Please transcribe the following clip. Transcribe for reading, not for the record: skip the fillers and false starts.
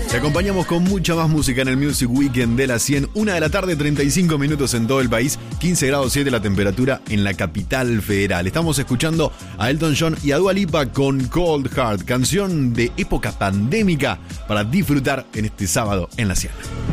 Te acompañamos con mucha más música en el Music Weekend de la 100. 1 de la tarde, 35 minutos en todo el país. 15 grados 7 la temperatura en la capital federal. Estamos escuchando a Elton John y a Dua Lipa con Cold Heart, canción de época pandémica para disfrutar en este sábado en la 100.